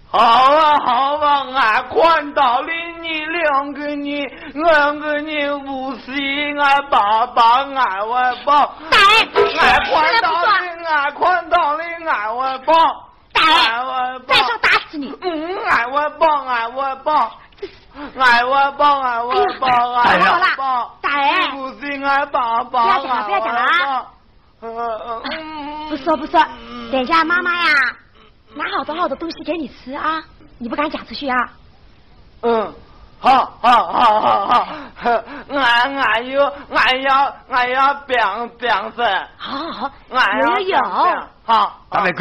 好啊好啊，俺看到了你两个人无锡俺爸爸俺外爸，俺看到了俺外爸， 再说打死你！ 俺外爸， 好了，大爷， 不是俺爸爸， 不要讲了啊！不说，等一下妈妈呀，拿好多东西给你吃啊！你不敢讲出去啊？ 好，俺要变身。 好， 俺要有。 好， 大玫瑰。